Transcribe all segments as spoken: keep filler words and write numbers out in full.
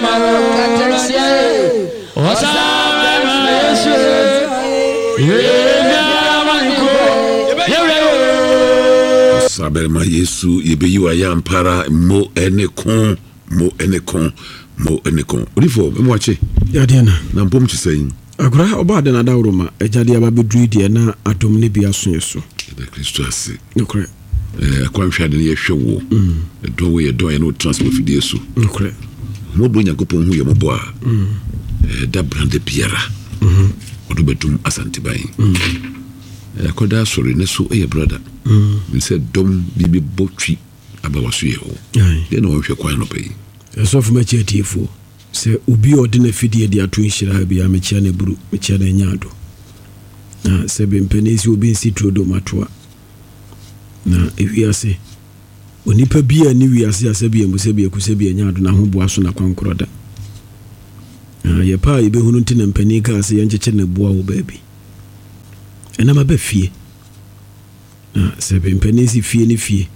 Saberma Yesu yebeyiwa ya mpara mo ene kon mo ene kon mo ene kon Olifo me wache ya de na na mpom chiseyin agora oba de na dawroma ejade aba bedru de na adom ne bia so yeso de Kristo ase nokre eh akwanhwa de ye hwewo do we do ye no transport fidie so nokre mo do Nyankopon hu ye mo bo a eh da brande biara mhm odo betum asante ban eh akoda sori ne so eh brother mm we said dom bibi botwi abawaso ye ho ye no hwe kwan no pay eso fu ma chiatifo se ubi odi na fidie de ato nhira bia me chia na buru me chia na nyado na se be mpenesi obi nsi trodo matoa na ewiase onipa bia ni wiase asabia mu se bia ku se bia nyado na ho boaso na kwankroda na ye pa ibe hunu ntina mpani ka se yencheche na boa wo baabi ena ma ba fie na se be mpenesi fie ni fie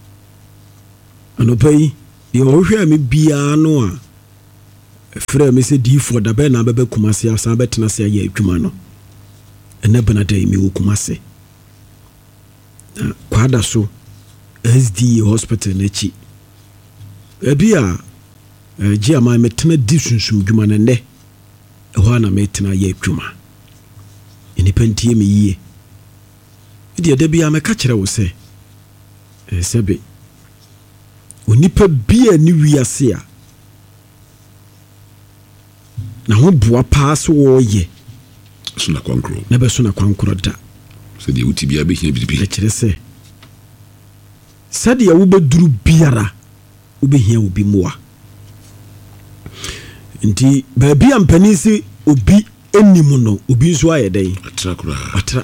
anopai ye ohwe me bia no a frɛ me se di for da be na bebe kumase asan betena se ya adwuma no ena benada mi wo kumase na kwada so S D A hospital na chi ebia gi ama metena di sunsum dwuma na ne ho na metena ya adwuma inipantie me yie ide da bia me ka kire wo se eh sebe onipa bia ni wiase a na ho boa pass wo ye so na kwankro na be so na kwankro da se de uti bia be hia bibi e kire se sade ya wo beduru biara wo be hia obi moa nti ba bia mpanisi obi enimu no obi nso ayeden atra kura atra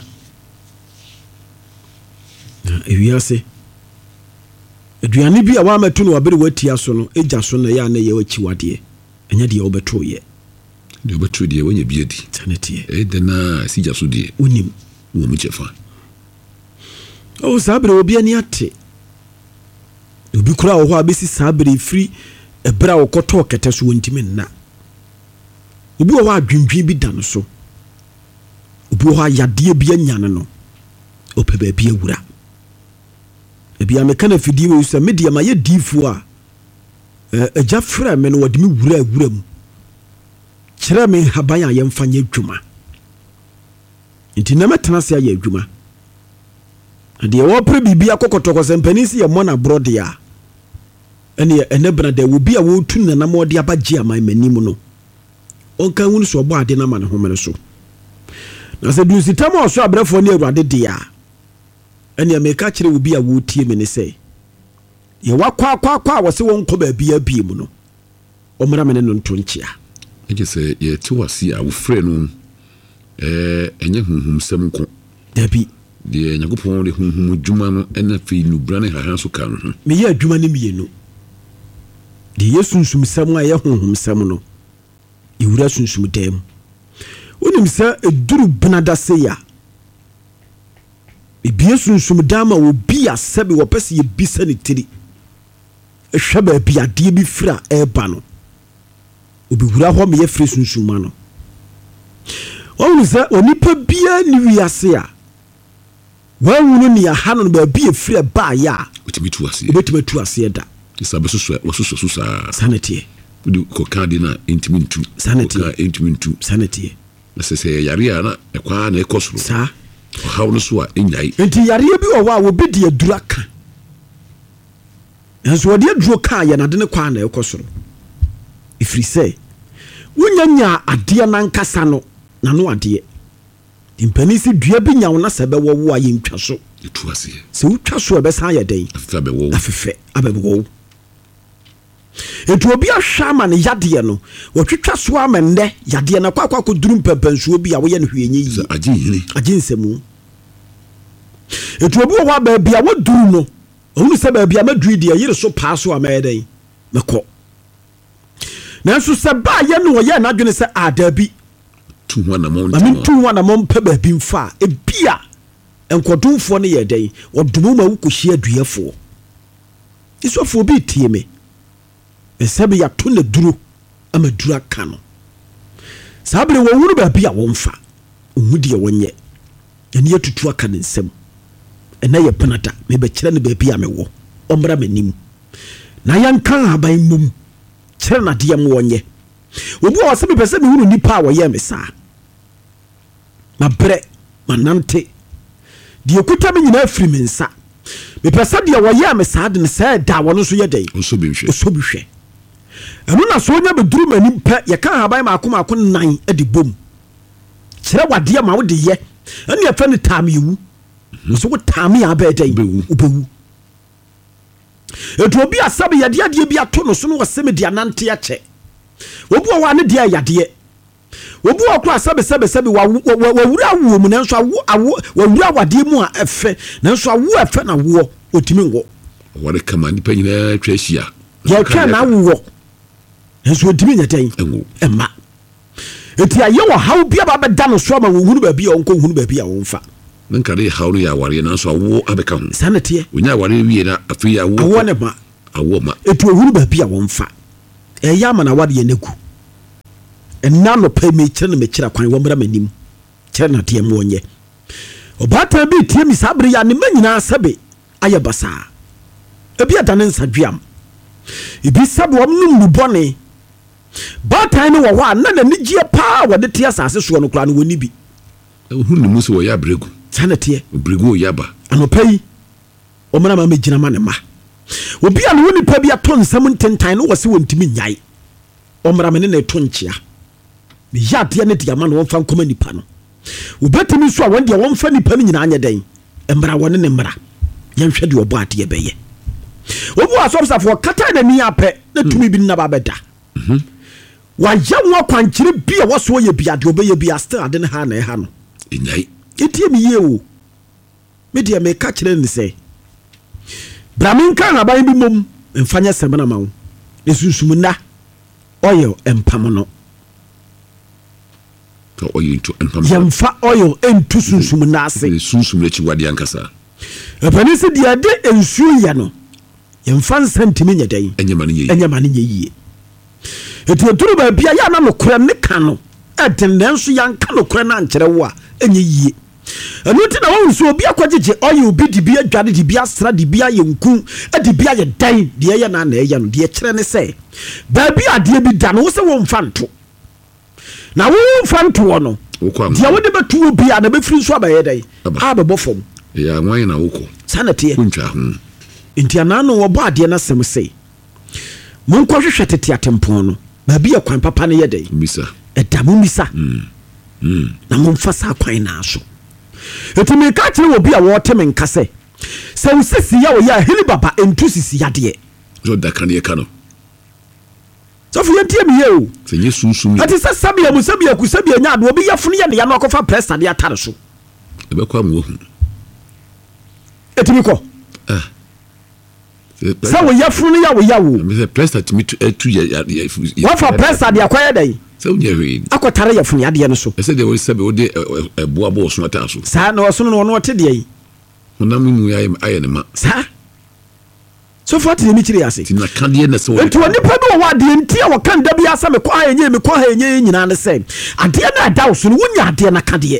na ewiase aduane bi a wa metu no wabere watia so no eja so na ya na ye wachi wade enya de obeto ye de obeto de wanya bi adi sanete e de na sija so de unim wo mu chefa o sabre obi ani ate obi kura wo ho abesi sabre free ebra wo koto kete so wontimi nna obi wo adwendwen bi dan so obi wo ayade bi anyane no opeba bi awura ebi amekana fidie we so media ma ye difu a eja fra me no wadimi wura awura mu kire me haban a ye mfanye adwuma nti na metena se aye adwuma ade ye wo pre bibia kokotoko sempanisi ye mona brode a ene ene brada wo bia wo tu na na mode abagie aman manim no onka hunu so obo ade na ma ne homere so na se du sitama so abrafo ne awurade de a ene ameka kire wo bia wo tie me ne se ye wakwa akwa akwa wo se won ko ba bia bia mu no omra me ne no ntonchia eje se ye ti wasi a wo frɛ no eh enye hunhum sem ko dabi de Nyankopon de hunhum dwuma no ena fi nubra ne hahan so ka no me ye adwuma ne mienu de Yesu nsum sem a ye hunhum sem no iwura sunsum dem onim sa eduru benada se ya ebie sunsum dama wo bia sebe wo pese ye bisa ne tiri ehwa ba bia de bi fra eba no obi wura ho me ye fre sunsum ma no onim sa onipa bia ni wiase a wawunu ni aha no ba bia fra ba ya otimi tu ase obetimi tu ase da isabe so so so so so sanity du ko kadina intimintu sanity ka intimintu sanity na se se yare ana e kwa na e kosoro sa how no so a enyai enti yare bi wo wa wo bi de adura ka enso wo de aduro ka ya na de ne kwa na e kosoro ifri se wonyanya ade na nkasa no na no ade impanisi dua bi nya wo na se be wo wo aye ntwa so etu ase se utwa so e be san ya den afa be wo afefe abe wo etu obi ahwa ne yade no wotwetwa so amende yade na kwa kwa ko duru mpampansuo bi a wo ye no hwenye yi agye hini agye nsemu etu obi wo ba bia wo duru no ohunu se ba bia maduru de yire so paaso ameden meko na nso se ba ye no ye na adwene se adabi tu ho na mo nti tu ho na mo mpa ba bi mfa e bia enkodumfo ne ye den odumo ma wo kohia duafo isofo bi tie me esabe ya to na duro ama dura ka no saa bere wɔwuru baabi a wɔmfa ɔhu deɛ wɔnyɛ ɛne yɛtutu aka ne nsɛm ɛna yɛ penata mebɛkyerɛ no baabi a mewɔ ɔmmra m'anim na yɛnka haban mmom kyerɛ nadeɛ m wɔnyɛ obi a wɔsɛ mepɛ sɛ mehunu nnipa a wɔyɛ me saa mabrɛ manante deɛ kuta me nyinaa firi me nsa mepɛ sɛ deɛ wɔyɛ me saa de no sɛ ɛda wɔno nso yɛ dɛn ɔsɔ bi hwɛ ɛno na so ɔnya bɛduru m'anim pɛ yɛka haban maako maako nan de bom kyerɛ wadeɛ ma wode yɛ ɛne yɛfɛ no taame yɛwu so wo taame a bɛɛ dɛn wobɛwu ɛtu obi asɛbe yɛde adeɛ bi ato no so no wɔsɛ me de anante akyɛ obi wɔ hɔ a ne deɛ yadeɛ obi wɔ kora sɛbesɛbesɛbe wawura awoɔ mu nanso wawura awadeɛ mu a ɛfɛ nanso awo ɛfɛ na woɔ ɔtumi nwɔ wɔre kama nipa nyinaa twa ahyia yɛtwa na awowɔ nanso ɔtumi nyɛ dɛn ɛma ɛti ayɛ wɔ haw bi a babɛda no so ama wɔhunu baabi a ɔnkɔ hunu baabi a wɔmfa ne nkade haw no yɛ awareɛ nanso awo abɛka ho saa na teɛ ɔnya awareɛ wie na afei awo awo ne ma awo ma ɛti ɔhunu baabi a wɔmfa ɛyɛ ama na awadeɛ no agu ɛna nɔpa mekyerɛ no mekyerɛ kwan wɔmmra m'anim kyerɛ nadeɛ m wɔnyɛ ɔbaatan bi tie mi saa bere yɛ ne ma nyinaa sɛbe ayɛ basaa ebi adane nsadweam ebi sɛbe wɔm no mu bɔne baatan no wɔ hɔ a na n'ani gyeɛ paa wɔde te asase soɔ no koraa no wɔni bi hu ne mu sɛ wɔyɛ abregu saa na teɛ abregu ɔyɛ aba anɔpa yi ɔmmra ma mɛgyina ma ne ma obi a ne wo nipa bi atɔ nsɛm ntentan no wɔ sɛ wɔntumi nyae ɔmmra me ne na ɛto nkyea meyɛ adeɛ ne deama no wɔmfa nkɔma nipa no wobɛtumi nso a wɔn deɛ wɔmfa nipa no nyinaa nyɛ dɛn mmara wɔne ne mmara yɛnhwɛ deɛ ɔbɔ adeɛ bɛyɛ obi wɔ asɔbsafoɔ kata n'ani apɛ na tumi bi nna babɛda wayɛ wo akwankyere bi a wɔso yɛ bi adeɛ ɔbɛyɛ bi still ade ne ha na ɛha no ɛnyai ɛtie me yie o me deɛ meka kyerɛ ne sɛ bra menka haban bi mmom mfa nyɛ sɛm no ma wo ne sunsum nna ɔyɛ ɛmpam no yɛmfa oil ɛntu sunsum no ase sunsum no akyi wadeɛ ankasa ɛpɛne sɛ deɛ ɛde nsuo yɛ no yɛmfa nsa ntimi nyɛ dɛn ɛnyɛ ma no nyɛ yie ɛti ɛduru baabi a yɛ ana nokorɛ ne ka no ɛden nanso yɛnka nokorɛ no ankyerɛ wo a ɛnyɛ yie ɛno nti na wahu sɛ obi akɔgyegye oil bi de bi adware de bi asra de bi ayɛ nku de bi ayɛ dan deɛ ɛyɛ no ana ɛyɛ no deɛ kyerɛ ne sɛ baabi adeɛ bi da no wo sɛ wɔmfa nto na womfa ntoɔ no deɛ wode bɛtuo bia na bɛfiri nso abayɛ dɛn abɛbɔ fam ɛyɛ na wokɔ saa na teɛ wontwa ho nti anaa no wɔbɔ adeɛ no asɛm sɛ monkɔhwehwɛ tete atempɔn no baabi yɛ kwan papa no yɛ dɛn mbisa ɛda mo mbisa na momfa saa kwan naa so ɛti meka kyerɛ wɔ bi a wɔte me nka sɛ sɛ wo sɛ siya wɔyɛ a heli baba ɛntu sisiyadeɛ sɛ ɔda ka ne yɛka no sɔfo yɛntie me yɛ o sɛ nyɛ sunsum ɛte sɛ sɛbea mu sɛbea ku sɛbea nya ade obi yɛfono yɛ ne ya no akɔfa prɛsa de atare so ɛbɛkɔ ama wahu ɛtumi kɔ sɛ woyɛ fono no yɛ woyɛ wo sɛ prɛsa tumi atu wafa prɛsa de akɔyɛ dɛn sɛ wonyɛ hwee akɔtare yɛfono yadeɛ no so ɛsɛ deɛ wɔde sɛbe wode ɛboa bɔɔ so ataa so saa na ɔsono no ɔno ɔte deɛ yi honam mu ayɛ ne ma saa sɔfo ate ne kyerɛ ase nti nakadeɛ na sɛ nti onipa bi wɔ hɔ adeɛ nti a wɔka nda bi asɛ mekɔ ha ɛnyɛ mekɔ ha ɛnyɛ nyinaa ne sɛ adeɛ no ɛda wo so no wonya adeɛ no kadeɛ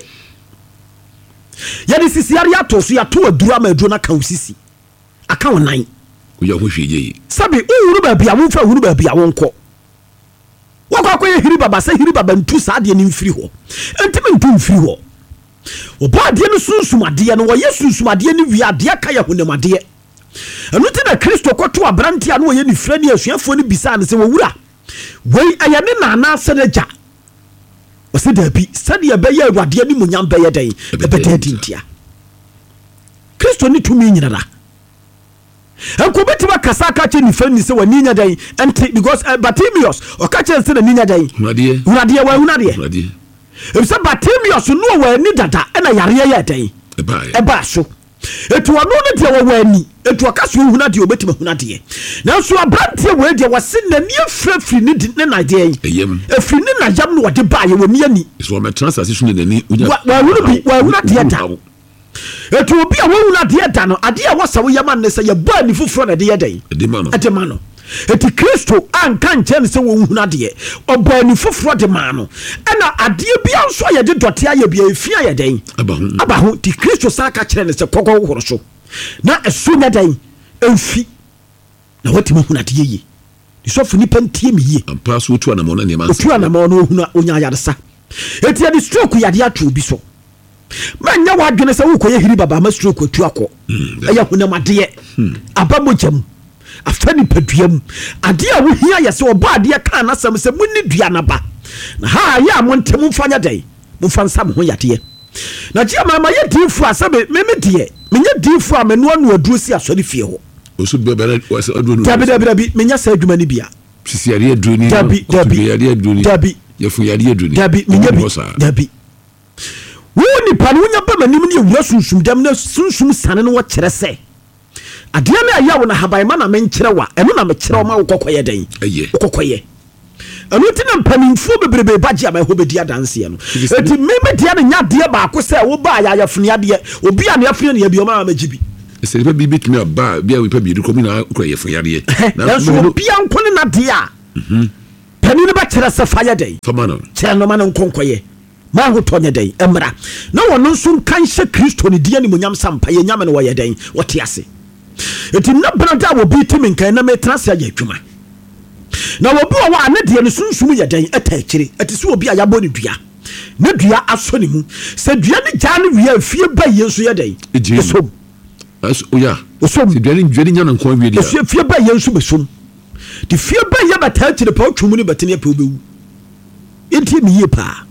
yɛde sisiare ato so yɛato aduru ama aduro no aka wo sisi aka wo nan woyɛ ho hwee yɛyi sɛbe wohuru baabi a womfa huru baabi a wonkɔ wɔkɔ akɔyɛ hiri baba sɛ hiri baba ntu saa adeɛ no mfiri hɔ ɛntimi ntu mfiri hɔ ɔbɔ adeɛ no sunsum adeɛ no wɔyɛ sunsum adeɛ no wie adeɛ ka yɛ honam adeɛ ɛno nti na kristo kɔto aberante a na wɔyɛ ne frɛ ne asuafoɔ no bisaa no sɛ wɔwura wei ɛyɛ ne naana sɛ no agya ɔsɛ daabi sɛdeɛ ɛbɛyɛ awuradeɛ ne munyam bɛyɛ dɛn ɛbɛda adi ntia kristo ne tumi nyinara ɛnko bɛtumi akasa aka kyɛ nifa ni sɛ w'ani nya dɛn ɛnte because uh, Bartimaeus ɔka kyerɛ sɛ n'ani nya dɛn wuradeɛ w'ahunu adeɛ ɛfisɛ Bartimaeus no wɔ ani dada ɛna yareɛ yɛ dɛn ɛbaa so etu ɔno no deɛ wɔwɔ ani etu ɔka so ohun adeɛ obɛtumi ohun adeɛ nanso aberanteɛ wɔ deɛ wɔse n'ani afirafiri ne ne nadeɛ efiri ne najam no wɔde baa yɛ wɔ ni ani so ɔmɛtena asase so ne n'ani wɔahunu bi wɔahunu adeɛ da etu obi a wɔhunu adeɛ da no adeɛ a wɔsa wɔyɛ ma ne sɛ yɛbɔ ani foforɔ na ɛde yɛ dɛn ɛde ma no eti Kristo anka nkyɛn sɛ wɔn hunu adeɛ ɔbɔ ani foforɔ de maa no ɛna adeɛ bia nso a yɛde dɔte ayɛ bia efia yɛ den aba ho aba ho ti Kristo san ka kyerɛ ne sɛ kɔkɔ horo so na ɛso nya den ɛmfi na wɔtumi hunu adeɛ yie isɔfo nipa ntie me yie ampa so otu anamɔ na nneɛma otu anamɔ no ohunu onya ayaresa eti yɛde stroke yade ato obi so manya wadwene sɛ wokɔyɛ hiri baba ma stroke atu akɔ ɛyɛ honamadeɛ aba mogyam afa nipadua mu adeɛ a wohia yɛ sɛ ɔbɔ adeɛ ka nasɛm sɛ monni dua naba na ha yɛ a monte momfa nyɛ dɛn momfa nsa mo ho yadeɛ na kyia ma ma yɛ diifo a sɛ meme deɛ menyɛ diifo a menoa no aduro si asɔre fie hɔ osu bɛbɛrɛ aduro no dabi dabi dabi menya saa adwuma no bia sisi yade aduro ni dabi dabi dabi yɛfu yade aduro ni dabi menya bi dabi wo nipa no wonya ba manim ne ewura sunsum dam na sunsum sane no wo kyerɛ sɛ adeɛ na ayɛ wo na haban ma na menkyerɛ wa ɛno na mekyerɛ wo ma wo kɔkɔyɛ den wo kɔkɔyɛ ɛno ti na mpanimfoɔ bebrebe ba gye ama ɛhɔ bɛdi adanseɛ no eti meme deɛ no nya deɛ baako sɛ wo ba ayɛ ayɛfone adeɛ obi a ne afone ne bi ɔma ma gye bi sɛ nipa bi bitumi aba bia nipa bi kɔmi na kɔ yɛ fo yadeɛ na so obi ankɔ ne na deɛ a pani ne ba kyerɛ sɛ fa yɛ den fama no kyerɛ no ma no nkɔnkɔyɛ ma ho tɔ nyɛ den ɛmmra na wɔno nso nka nhyɛ Kristo ne deɛ nimonyam sampa yɛ nyame no wɔyɛ den wɔte ase eti na brada a wɔbi timi nkan na metena se ayɛ adwuma na wɔbi wɔ wɔ a ne deɛ no sunsum yɛ den ɛta akyire ɛte sɛ obi a yɛabɔ ne dua ne dua asɔ ne mu sɛ dua ne gyaa ne wie afie ba yɛ nso yɛ den ɛsom oya ɛsom dua ne dua ne nya no nkɔn wie deɛ fie ba yɛ nso bɛsom de fie ba yɛ bɛta akyire pa wotwum ne bɛtene apɛ wobɛwu ɛntie me yie paa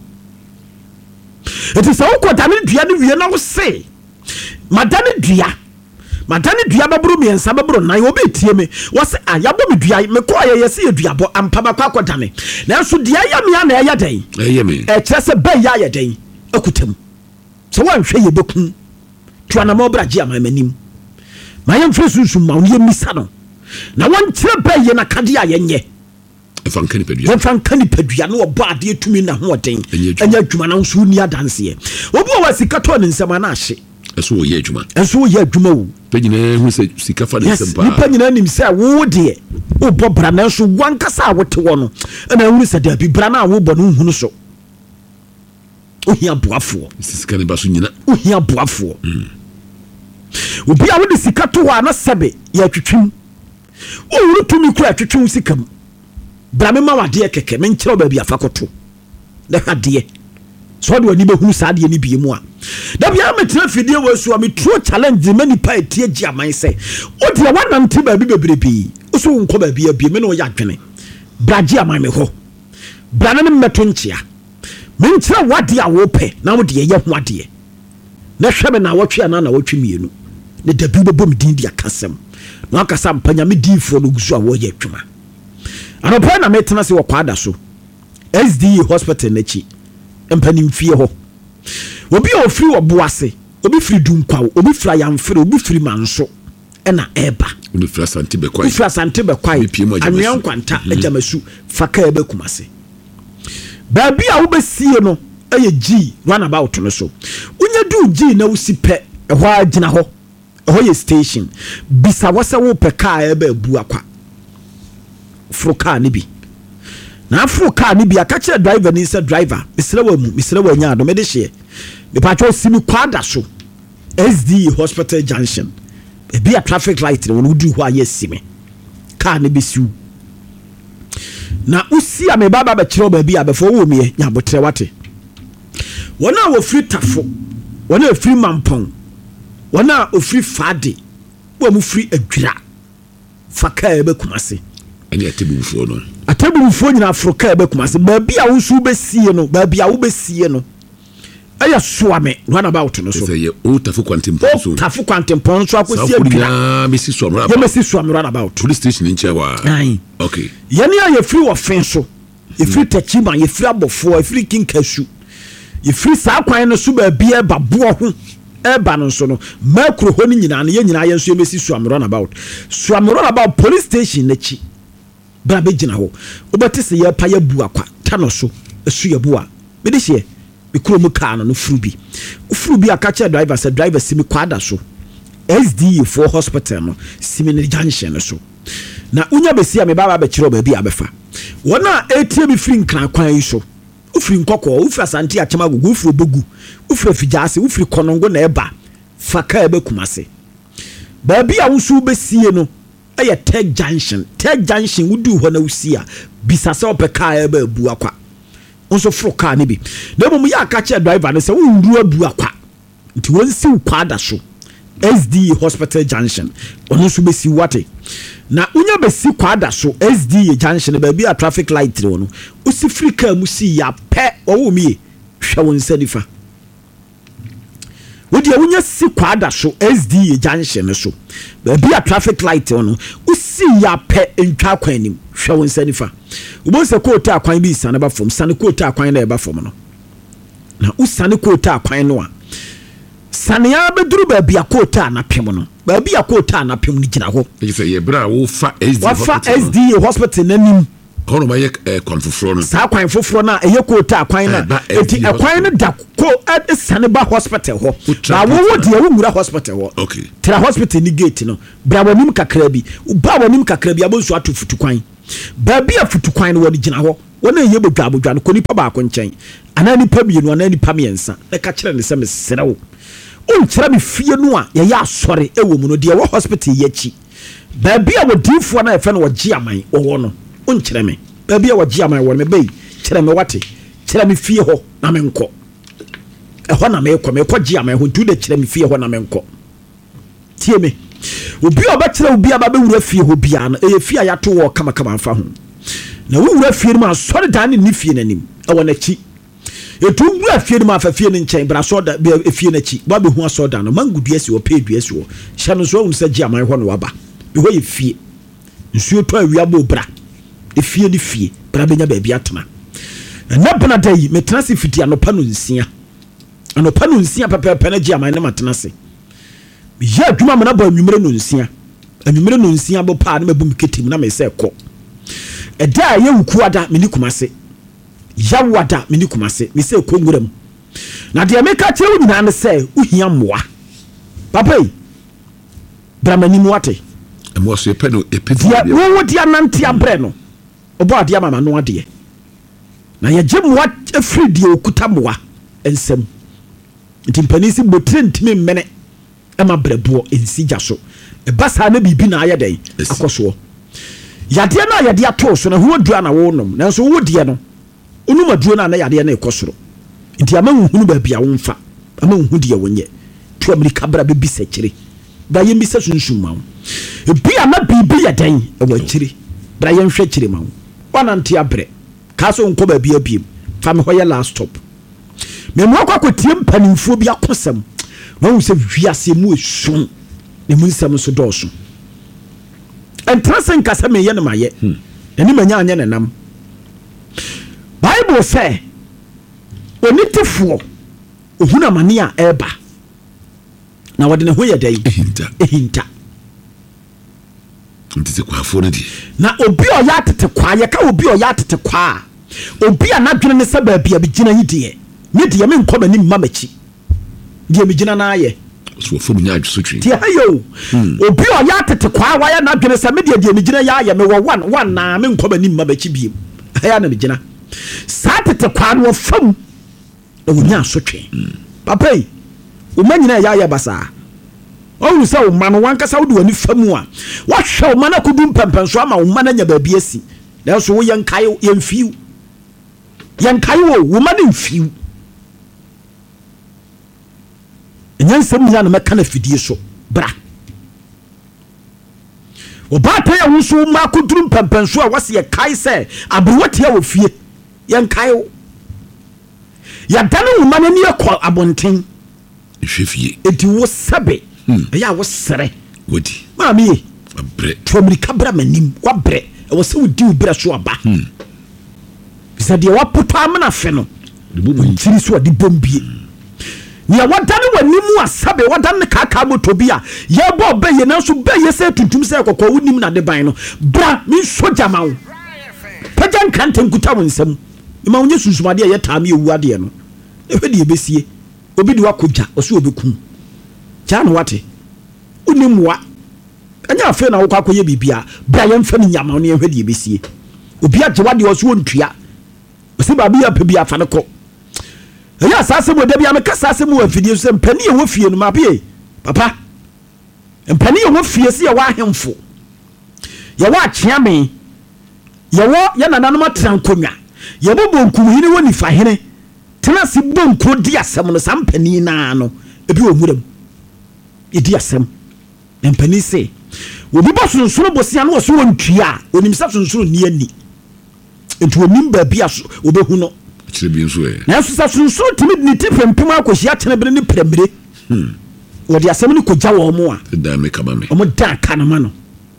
eti sɛ wokɔ da ne dua ne wie na wo se madane dua madane dua bɛboro miɛnsa bɛboro nan obi tie me wɔ se a yɛabɔ me dua mekɔ a yɛyɛ sɛ yɛ duabɔ ampa bɛkɔ akɔ dane nanso deɛ ɛyɛ me a na ɛyɛ den ɛyɛ me ɛkyerɛ sɛ bɛyɛ ayɛ den akutam sɛ woanhwɛ yɛbɛku tuanama ɔbra gye ama m'anim ma yɛmfrɛ sunsum ma wo ne yɛmmisa no na wɔnkyerɛ bɛyɛ na kadeɛ a yɛnyɛ ɛfa nka nipadua ɛfa nka nipadua na wɔbɔ adeɛ tumi na hoɔden ɛnyɛ adwuma na nso ni adanseɛ obi a wɔ sika tɔ ne nsɛm ana ahye ɛso wɔyɛ adwuma ɛnso wɔyɛ adwuma wo pɛ nyinaa hu sɛ sika fa ne nsɛm paa nipa nyinaa nim sɛ wo deɛ wobɔ bra nanso wankasa a wote wɔ no ɛna ɛhunu sɛ dabi bra no a wobɔ no nhunu so wohia boafoɔ sika ne ba so nyina wohia boafoɔ obi a wode sika to hɔ a na sɛbe yɛatwitwim wowuru tumi kora atwitwim sika mu bra me ma wadeɛ kɛkɛ menkyerɛ baabi afa kɔto na hadeɛ so de wani bɛhunu saa deɛ ne bie mu a da bia metena fidie wɔ so a meturo challenge ma nipa etie gye aman sɛ o deɛ wanante baabi bebrebe o so nkɔ baabi abie me na ɔyɛ adwene bra gye aman me hɔ bra ne mmeto nkyea menkyerɛ wadeɛ a wopɛ na wo deɛ yɛ ho adeɛ na hwɛ me na wɔtwe ana na wɔtwe mienu ne dabi bɛbɔ me din di akasɛm na akasa mpanya me diifoɔ no gusu a wɔyɛ adwuma anɔpɛ na metena se wɔ kwada so S D A hospital n'akyi mpanimfie hɔ obi a ofiri wɔ Boase obi firi Dunkwaw obi firi Ayamfere obi firi Manso ɛna ɛba obi firi Asante Bɛkwai firi Asante Bɛkwai anwea nkwanta agyamasu faka ɛbɛ Kumase baabi a wobɛsie no ɛyɛ G runabout no so wonya du G na wosi pɛ ɛhɔ agyina hɔ ɛhɔ yɛ station bisa wɔ sɛ wopɛ kaa ɛbɛ abu akwa foro kaa ne bi na afro car ni bia ka kire driver ni sɛ driver misere wa mu misere wa nya do me de hye me pa cho simi kwada so S D A hospital junction e bia traffic light ne wonu du ho aye simi car ne besiu na usi a me baba ba kire ba bia befo wo me nya botre wate wona wo free tafo wona free mampon wona ofree fade wo mu free adwira faka e be Kumase ani atebufo no atebufo nyina Afrika be Kumase baabi a wo su besie no baabi a wo besie no ɛyɛ soame runabout no so sɛ yɛ o tafo kwantempɔn so tafo kwantempɔn so akosi adwira mesi so amra yɛ mesi so amra runabout police station in Chewa okay yɛne a yɛ free wɔ fen so yɛ free Tachima yɛ free abɔfo yɛ free Kinkasu yɛ free saa kwan no so baabi e ba boɔ ho eba no so no makro ho ni nyina ne nyina yɛ nso yɛ mesi so amra runabout so amra runabout police station n'akyi bra be gina ho obate se ye pa ya bu akwa ta no so esu ye bu a me de hye me kuro mu car no no furu bi furu bi aka che driver se driver simi kwada so S D A for hospital no simi ne junction no so na unya besi a me baba be kire ba bi abefa wona etie bi firi nkran kwan yi so ufiri nkokɔ ufiri asante achama gugu ufiri obogu ufiri afijase ufiri konongo na eba faka ebe kumase ba bi a wusu besie no eye Tech Junction Tech Junction wudu ho na usia bisase opeka ebe abu akwa onso fro car ne bi na mum ya aka che driver ne se wuru abu akwa nti wonsi ukwa da so S D A Hospital Junction ono so besi wate na unya besi kwada so S D A Junction ba bi a traffic light re wono usi free car mu si ya pe owo mi hwe won sanifa wodi unya si kwada so S D A Junction so ba bi a traffic light wono usi ya pe ntwa kwan nim hwe won sanifa ubon se kota kwan bi sane ba fom sane kota kwan na ba fom no na usane kota kwan no a Sania beduru ba bia kota na pem no ba bia kota na pem ni gina ho e say ye bra wo fa S D A hospital fa S D A hospital nanim hono ba ye kwan foforo no sa kwan foforo na eye kota kwan na enti ekwan no da ko sane ba hospital ho ba wo wo de wo ngura hospital ho okay tra hospital ni gate no bra wonim kakra bi ba wonim kakra bi abonsu atu futu kwan ba bia futu kwan no woni gina ho wona ye bodwa bodwa no ko nipa ba ko nchen ana nipa bi no ana nipa miensa e ka kire ne se mesrewo on kira me fie no a ye ya asore ewo mu no de wo hospital yachi ba bia wo difo na efe no wo gi aman wo no on kira me ba bia wo gi aman wo me bei kira me wate kira me fie ho na me nko e ho na me ko me ko gi aman ho tu de kira me fie ho na me nko tie me obi oba kira obi aba be wura fie ho bia no e fie ya to wo kama kama fa ho na wo wura fie ma asore dan ni fie nanim e wo na chi etu wura fie ma fa fie ni nchen bra so da fie na chi ba be hu aso da no mangudu esi wo pe du esi wo hye no so hu se gi aman ho no waba be ho ye fie nsuo to awia bo bra e fie ni fie bra benya ba bia tena na bana dai metena se fiti anopa no nsia anopa no nsia pepe pe na gi aman na matena se ya adwuma mana ba anwumere no nsia anwumere no nsia bo pa na mabum ketim na me se kɔ ɛda ye wukuada meni kumase yawada meni kumase me se konguram na de meka kire wo nyina ne se uhia mmoa papa yi bramani muate emo so epe no epe dia wo wo dia nante abre no obo ade mama no ade na ye gye mmoa afiri die okuta mmoa ensem ntimpanisi botre ntime mene ema brebo ensi jaso e basa na bibi na aye den akoso yade na yade ato so na ho dua na wo nom na so wo die no onum aduo na na yade na ekosoro nti ama hunu ba bia wo mfa ama hu die wonye to amerika bra be bisa kire da ye bisa sunsun ma e bia na bibi ya den e wa kire bra ye nhwe kire ma wana ntia abre ka so nko ba bia biem fa me hoye last stop me mo akwa kwatie mpanimfo bi akosam na wo se wiase mu esun ne mu nsam so dɔɔso entrasen kasa me ye ne maye eni manya anya ne nam Bible say onitifo ohuna mane a eba na wode ne ho ye dai ehinta ehinta ntite kwa fo ne di na obi o ya tete kwa ye ka obi o ya tete kwa obi a na dwene ne se ba bia bigina yidie ne de me nkɔ mani mamachi die me gina na aye so fo nya adwesotwe ti hayo obi o ya tete kwa wa ya na dwene se me de die me gina ya aye me wo one one na me nkɔ mani mamachi biem haya na me gina sa tete kwa no fam na wonya asotwe papa yi o manyina ya aye basa o say o man wankasa wo de wani famu a wa hwe o man akudum pempenso ama o man anya ba bi asi na so wo yankai yemfiu yankai wo wo man mfiu enyansam nya na meka na fidie so bra o ba ta ya wuso ma akudum pempenso a wase ye kai se abrowote ya wo fie yankai wo ya dane wo man ani ekɔ abonten hwefie enti wo sabe ya wo sere wodi maami e abre to amerika bra manim wa bre e wo se wo di wo bra so aba bisa de wa poto amana fe no de bomu ntiri so de bombie ni ya wadane wanimu asabe wadane kaka moto bia ye bo be ye na so be ye se tuntum se kokko wonim na de ban no bra mi soja ma wo pajan kante nkuta wo nsam ma wonye susumade ye taame ewu ade no e hwe de ye besie obi de wakodja o so obekum ja no wate unimwa anya afa na wo kwa koye bibia bra yem fa ni nyama ne hwe de besie obi agye wade o so ontua se ba bia pa bia fa ne ko anya asase mo da bia me kasa asase mo afidie so mpani ye wo fie no ma bia papa mpani ye wo fie se ye wa ahemfo ye wa akyea me ye wo ye nananom atrankonwa ye bo bonkuhini woni fa hene tena si bonko di asem no sampani na no ebi wo muram e di asem mpani se obi bo sunsun bosia no so wontua onim sa sunsun ni ani entu onim ba bia so obehu no kire bi nso e na so sa sunsun timi ni tipempem akohia tena bere ni premire hm wo di asem ni koja wo mo a da me kama me o mo da kanama no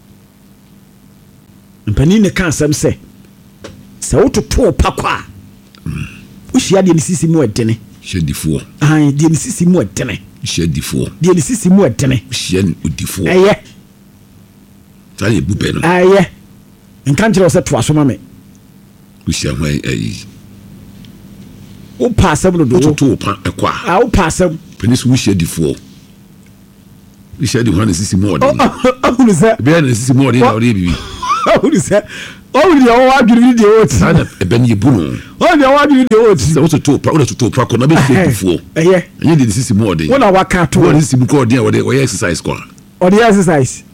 mpani ne kan asem se se wo toto pakwa wo hia de ni sisi mu edene hyedifo ai de ni sisi mu edene hyedifo de ni sisi mu edene hye udifo eye tani bube no eye nkan kire wo se to asoma me wo hia hwan ayi wo pa asem no do toto pa ekwa a wo pa asem penis wo hyedifo wo hye di hwan ne sisi mu odene ahunu se be na sisi mu odene na ode bibi ahunu se o ri o wa dwiri de o ti sana ebe ni bunu o ni o wa dwiri de o ti se wo toto pa wo toto pa ko na be hyedifo eye enye de sisi mu odene wo na waka to wo sisi mu ko odene wo de wo exercise ko o de exercise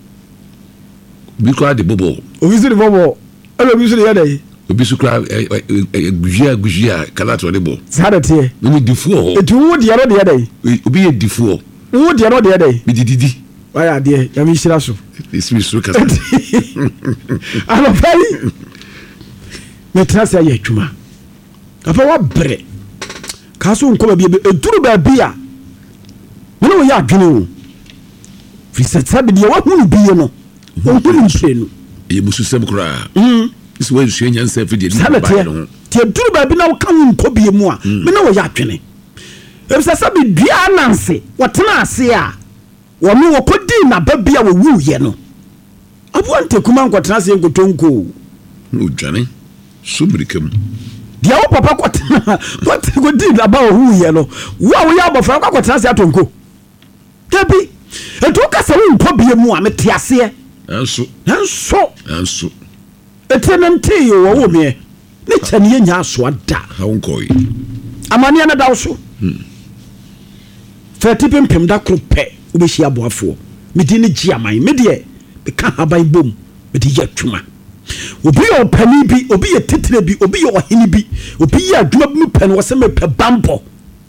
bi ko ade bobo obi su de bobo elo bi su de yade obi su kra gujia gujia kala to de bo sada tie ni difo ho etu wo de yade de yade obi ye difo wo de yade de yade bi dididi waya de ya mi shira so ismi su kasa alo pai me trase ya adwuma apa wa bre ka so nko ba bi eduru ba bia me no ya adwene o fi setsabe de wa hunu biye no o hunu mpenu e musu sem kra mm isi wa su enya nsa fidi ni ba no tie duru ba bi na wo ka nko biye mu a me no ya adwene e se sabe dua nanse wotena ase a wo me wo kodi na ba bia wo wu ye no abuante kuma nkotena se nkotonko o dwane subrikam dia wo papa kwatena what go did about who ye no wo wo ya bofra kwatena se atonko tabi eto ka se wo nko bie mu a mete ase anso anso anso etenante yo wo me ne chane nya aso ada ha wonkoi amane na dawo so hmm fatipem pem da krope wo be hia boafo medi ne giaman me de be ka haban bom me de ya twuma obi o pani bi obi ye titire bi obi ye ohini bi obi ye adwuma bi pen wo se me pe bambo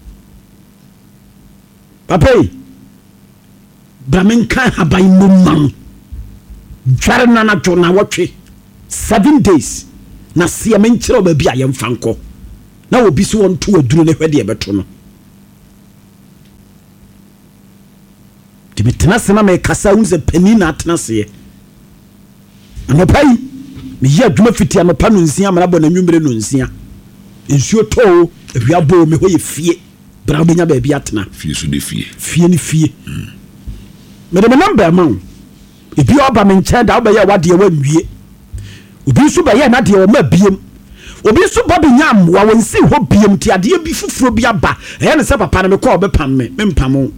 papai bramen kan haban mom dware na na jo na wotwe seven days na se men kire ba bi ayem fanko na obi so won to aduru ne hwede e beto no tibitena sena me kasa unze pani na atena se anopai me ya adwuma fiti anopa no nsia amara bo na nwumre no nsia nsuo to ehia bo me hoye fie bra benya ba bi atena fie so de fie fie ni fie me de me number ma ebi oba me nche da oba ya wade wa nwie obi so ba ya na de o ma biem obi so ba benya amwa wonsi ho biem ti ade bi fufuro bi aba eya ne se papa na me ko obepam me me mpam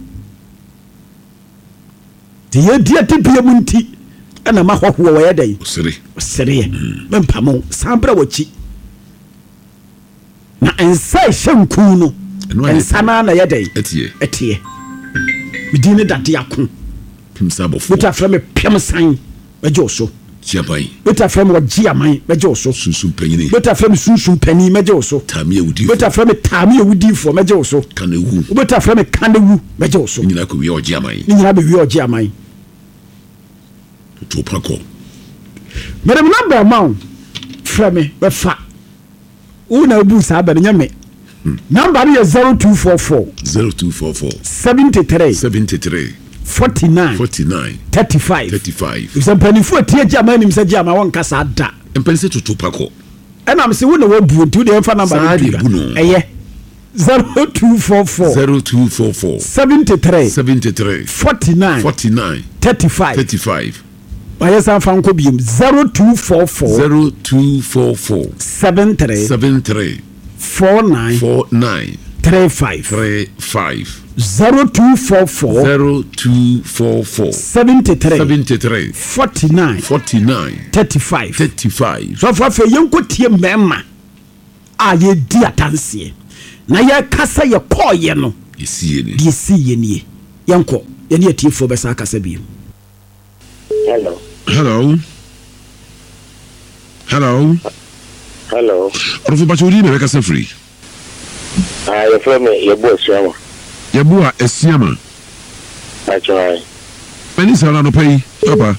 ti ye dia ti biem nti ana ma hwahwo wo ye dai osere osere me mpam sambra wachi na ensa hyenku no ensa na na ye dai etie etie midine dade akon pimsa bofo buta fra me pem san meje so chiapai buta fra me giaman meje so sunsun panyini buta fra me sunsun pani meje so tamie wudi buta fra me tamie wudi fo meje so kanewu buta fra me kanewu meje so nyina ko wi o giaman ni nyina be wi o giaman to pako madam number ma fra me be fa una bu sa ba nyame number is zero two four four zero two four four seventy-three seventy-three forty-nine forty-nine thirty-five thirty-five isa panifo tie giaman nim sa giaman won kasa da empense to to pako ena me se wo na wo bu nti wo de fa number ni eye zero two four four zero two four four seventy-three seventy-three forty-nine forty-nine thirty-five thirty-five why san fan ko biem zero two four four zero two four four seventy-three seventy-three forty-nine forty-nine thirty-five thirty-five zero two four four zero two four four seventy three seventy three forty nine forty nine thirty five thirty five. So for fe yenko tie mema a ye di atanse na ye kasa ye koye no yesiye ni yesiye ni yenko ye ne atiefo be sa kasa bi. Hello. Hello. Hello. Hello. Orofo ba chori me be kasa free. Ah, your friend me your boy Siama. Yebo a Esiama. Achai. Mani sala no pay, papa.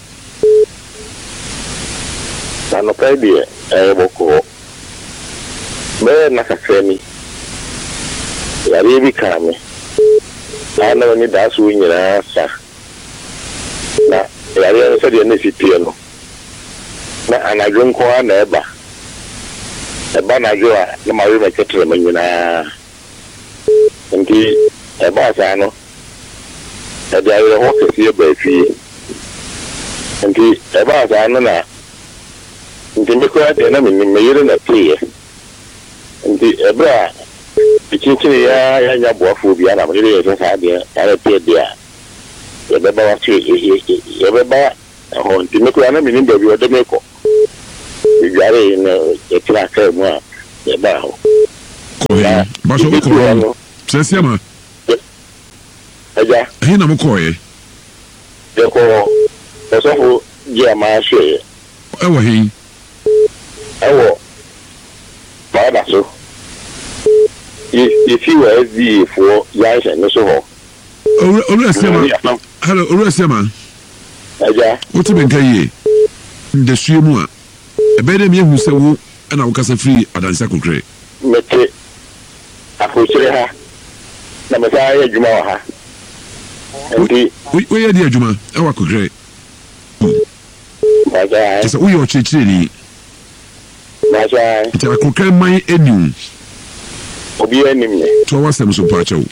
Na no pay bi e boko. Me na ka fremi. Ya ri bi ka me. Ana ni da su nyina sa. Na ya ri so de na fitie no. Na anadwo nko na eba. Eba na jo a na ma wi me ketre me nyina. Nti eba sa no. Ebe ayo ho kesi eba fi. Nti eba sa no na. Nti me ko ade na me me yire na tie. Nti eba Ikinchiri ya ya nya boafo bia na mire ye sa de ara tie dia ye beba wa chi ye beba ho nti me ko na me ni ba bi o de me ko biare na ye tra ka mu a ye ba ho ko he ba so ko ro sese ma aja he na mo ko ye ye ko so fo je ma hwe e wo he e wo ba da so if you were the for yes and so on. Olu Esiama. Hello, Olu Esiama. Aja. What you been kaye? The swim a better me who say wo and I will free adansa kokre. Mete akochire ha. Na meta ya juma ha. Ndi we we dey adwuma e wa kokre. Aja. Just we your chichiri ni. Aja. Ti akokre man enu. Obi anim ne to wasem so pa chawo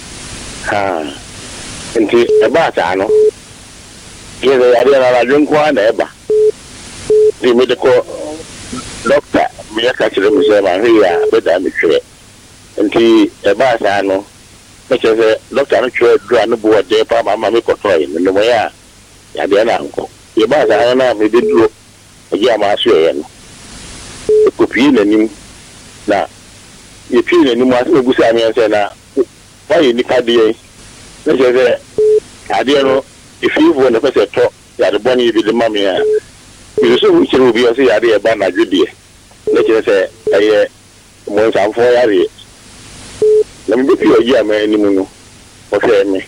ha nti eba ta no ye de ade na la dwen kwa na eba di me de ko doctor me ya ka chire mu se ma he ya be da me chire nti eba ta no me chire doctor no chire dra no bo de pa ma ma me ko to yin no mo ya ya de na nko ye ba ta na me de duro ye ma so ye no ko pi na nim na ye pin ni mo ase gusa ami ense na why ni ka de na je ze ade no if you want to say to ya de boni bi de mami ya bi so wi chiru bi o se ya de ba na dwedie na je se eye mo san fo ya re na mi bi o ji ama ni mu no o se mi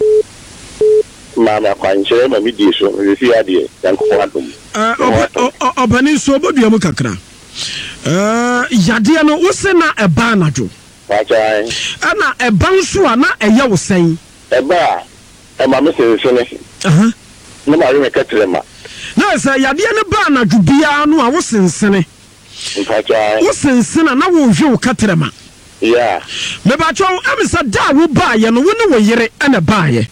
ma ma kwan chere ma mi di so mi si ya de yan ko adum eh obani so bodua mu kakra. Uh, yadeɛ no wose na ɛba anadwo Pachai ana ɛba nso a na ɛyɛ wo sɛn ɛba ɛma me sensene aha na ma me ketre ma na sɛ yadeɛ no ba anadwo bia no a wo sensene Pachai wo sensene na wo hwe wo ketre ma yeah me ba cho am sɛ da wo ba ye no wo ne wo yere ana ba ye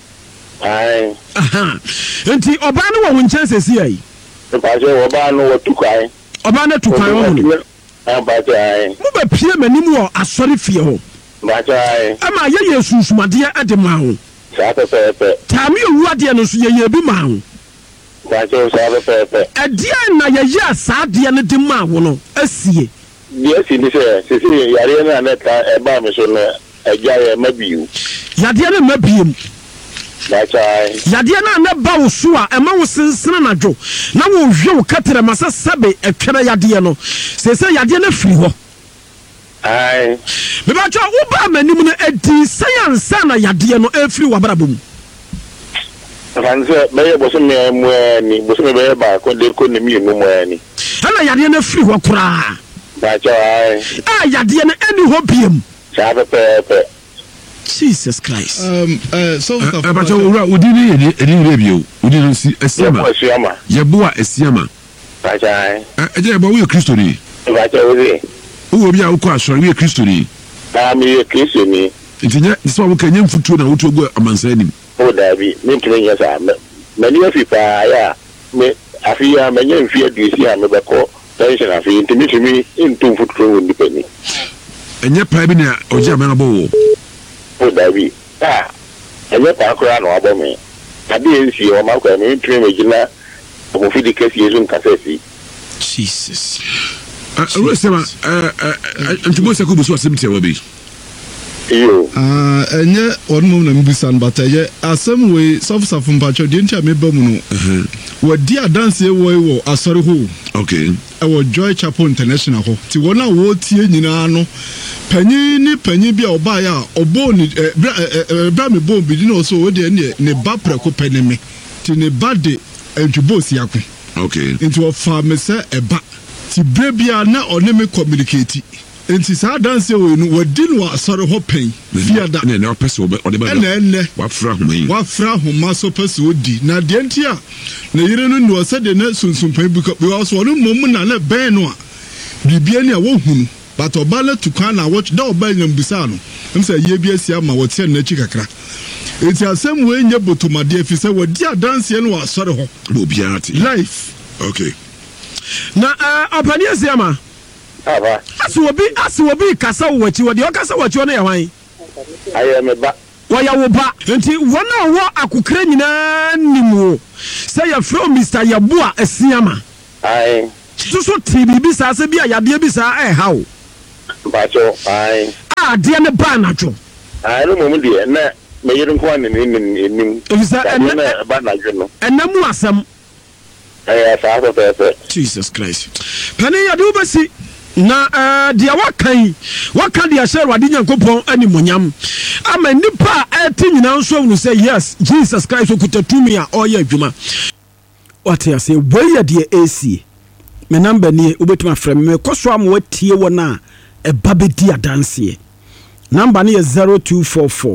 ai aha enti oba no wo nkyɛn sɛsi ai Pachai wo ba no wo tukai oba na tukan wo no Pachai mo ba pie manim wo asɔre fie ho Pachai ama ye ye sunsumadeɛ ade ma ho sa pepe tami owu ade no so ye ye bi ma ho Pachai sa pepe ɛdeɛ na ye ye asadeɛ no de ma wo no asie die si ni se se se yare na na ta e ba me so no agya ye mabiu yadeɛ no mabiem Pachai yadeɛ na na ba wo so a ɛma wo sensene nadwo na wo hwe wo katere ma sɛ sabe ɛtwere yadeɛ no sɛ sɛ yadeɛ no firi hɔ ai me ba cho wo ba manim no adi sɛyansa na yadeɛ no ɛfiri wabrabɔ mu Fanse beye boso me mu ani boso me beye ba ko de ko ne mi mu mu ani ana yadeɛ no firi hɔ koraa Pachai a yadeɛ no ɛni hɔ biem sa pepe Jesus Christ um uh so e ba chawo ura odi ni ye edi re bi o odi no si Esiama Esiama ye bo a Esiama Pachai e je bo we Kristo ni Pachai we wo bi a wo ko asori we Kristo ni na mi ye Kristo ni ntinya so wo kanya mfutuo na wo to go amansa nim o da bi mi tire nya sa me ni afi pa ya me afi ya me nya mfi adusi a me be ko tension afi ntimi timi ntum futuo wo ni pani enye pa bi na oje amana bo wo o da bi ah ɛnyɛ paakora na wabɔ me ade ɛnsi ɔma kora me ntumi magyina ɔmofidi kɛsie so nkasasi Jesus Rosema ntimo sɛ kubu so asɛm tiɛ wa bi yo ah enye onmo na mbisan bataye asem we sofsafo mpacho de ntia me ba mu no wadi adanse wo wo asori ho okay e wo Joy Chapel International ho ti wona wo tie nyina no panyi ni panyi bia oba ya obo ni bra me bo bi no so wo de ne ne ba preko paneme ti ne ba de entubos yako okay into of farm se eba ti brebia na one me communicate enti sa dance we no wadi no asori ho pen fiada na na pese obe ode ba na na wa fra homa yi wa fra homa so pese odi na de enti a na yire no no se de na sunsun pen bi because wonu mom na na ben no a bibia ni a wo hunu but oba na tukwa na watch da oba nyam bisa no em say ye bia sia ma wote na chi kakra enti asem we nye botomade afi se wadi adanse no asori ho obi ati life okay na apani asiama aba aso obi aso obi kasa wachi wodi o kasa wachi ono yawan aye me ba waya wo ba nti wona wo akukra nyina nimu say ya from Mister Yabua asiama ai so T V bi sa se bi ayade bi sa eh hawo bacho ai ah de ne ba na two ai no mum de na me yiri nko an ni ni ni Ofisa na ba na dwo no enamu asam ai sa so pese Jesus Christ pani yade ubasi na eh dia wakan wakan dia share wade nyankopon animonyam ama nipa eti nyina nso unu say yes Jesus Christ okutatumi a oya adwuma what you say we ya dia A C me number ni ubetuma frame me koso am watie wona e babedi adanse number ni zero two four four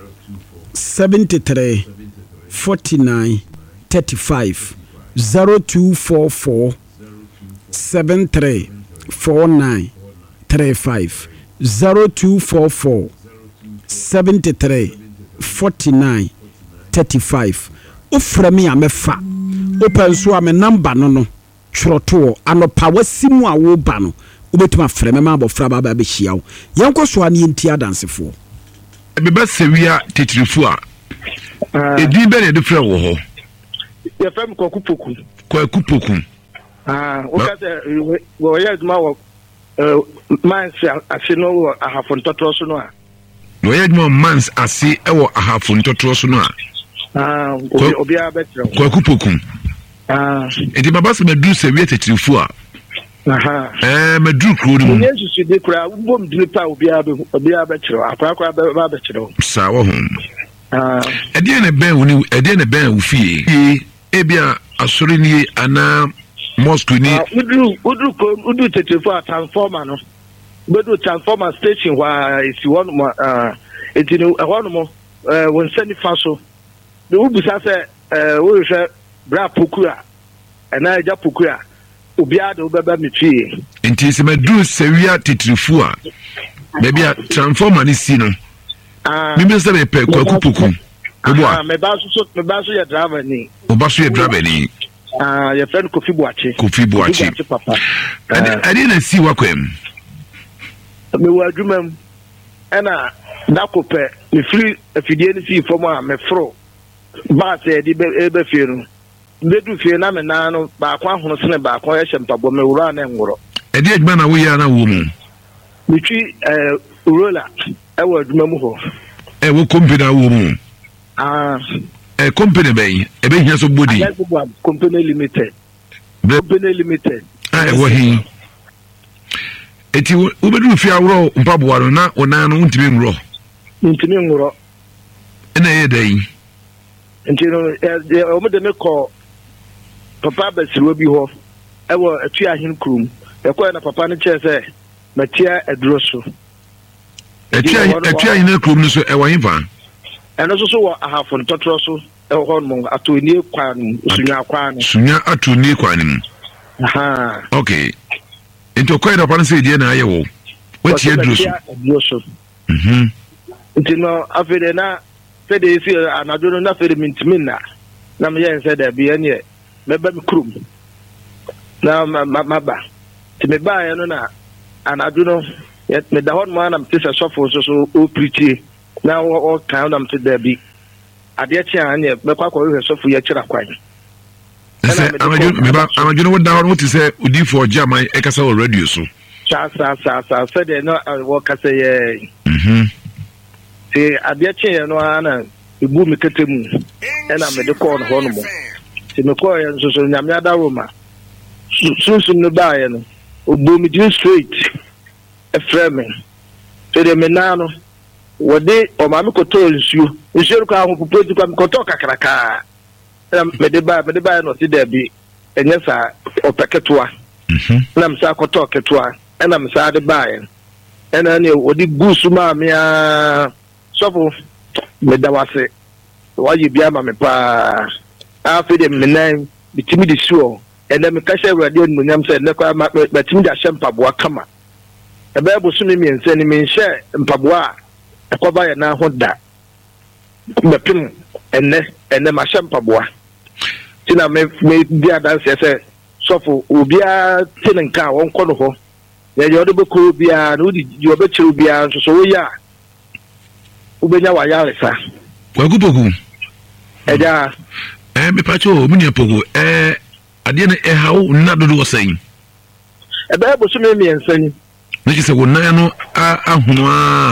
seventy-three forty-nine thirty-five zero two four four seventy-three forty-nine thirty-five zero two four four seventy-three forty-nine thirty-five oframi amefa open so am number no no chroto anopa wasimu a wo ba no obetuma frame ma abofra ba ba be hia wo yenko so an yenti adansefo ebe ba sewia tetirifo a edi be ne de frɛ wo ho ye fam ko kupoku ko kupoku ah o ka se wo ye duma wo mans ase no wo ahafo ntotoro so no a no ye duma mans ase e wo ahafo ntotoro so no a ah obi abetre ko kupoku ah edi baba se medu sewia tetirifo a aha eh medu kro ni mu ye susu de kra bom dinipa obi abe obi abetre akwa akwa abetre sa wo ho ah edi ne ben woni edi ne ben wo fie ebia asori ni ana mosque ni udru udru ko udru tetrefo transformer no bedu transformer station wa isi won mo ah etinu e won mo eh won sani faso de ubusa se eh wo hwe bra pokura ena eja pokura obi ade obeba metwie enti se medu sewia tetrifu a bebia transformer ni si no ah mi bi se be pe kwaku poku obo a me ba so me ba so ye driver ni oba so ye driver ni ah ye friend Kofi Boache Kofi Boache papa ade na si wakwem me wa adwumam ena dakope me free afidie ni si fom a me fro ba se di be be fie no bedu fie na me na no ba kwa hono sene ba kwa ye hempabo me wura na ngoro ade adwuma na wo ya na wo mu me twi eh rola e wa adwumam ho e wo company wo mu ah e company be e be hia so body company limited company limited ah e wo hin eti wo bedu fie awro mpabo no na ona no ntimi ngoro ntimi ngoro ena ye dai ntino e o me de me ko papa basiru bi ho e wo atu ahin krum e ko na papa ne che se matia eduro so atu atu ahin krum no so e wo hin fa eno so so wo ahafo ntotoro so e ho no atoni kwan sunya kwan sunya atoni kwan mu aha okay into ko da pan se die na aye wo wati eduro so mhm ntino afede na fede si anadoro na fede mintimina na me yen se da bi ene meba mi krum na maba ti me ba no na anadoro me da hon ma na me se sofo so so o preach na o kan nam to da bi ade kye an ye be kwa kwa hwe sofo ye kyira kwan se amaju me ba amaju no woda ho ti se odi for jaman e kasa wo radio so sa sa sa sa se de no wo kasa ye mhm se ade kye no ana ibu mi ketemu e na me de call no ho no mo se me call ye so so nyame adawo ma sunsun no ba ye no obu mi din straight e frame se de me na no wode o ma me koto nsuo nsuo ko ahụ popo ti kwa me koto kakraka na me de ba me de ba no si da bi enye sa opeketoa mhm na me sa koto ketoa na me sa de ba ye na ne wode gusu ma me a sofo me da wase wa yi bia ma me pa afi de me nan bitimi de suo ene me ka hye radio no nyam se ne kwa ma bitimi da hye mpaboa kama ebe bosu me miense ni me hye mpaboa akoba ya na ho da mepim enne enne ma hye mpaboa tina me me bia dance se sofo obia tinenka won kɔ no ho ya ye odo beko bia no di yo be chiru bia so so ya ubenya wa ya resa kwa gupoku eja eh me pacho mu ne poku eh ade ne e hawo na dodo wosan ebe bosu me miense ni ne se wo nan no a ahunu a